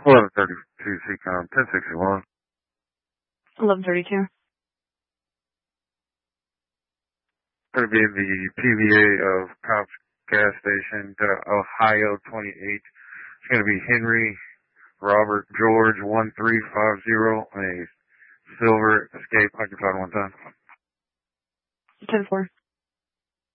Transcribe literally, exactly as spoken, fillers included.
eleven thirty-two, C COM, ten sixty-one. eleven thirty-two. Going to be in the P V A of Cops gas station, the Ohio twenty-eight. It's going to be Henry Robert George one three five zero, a silver Escape. I can try it one time. ten four.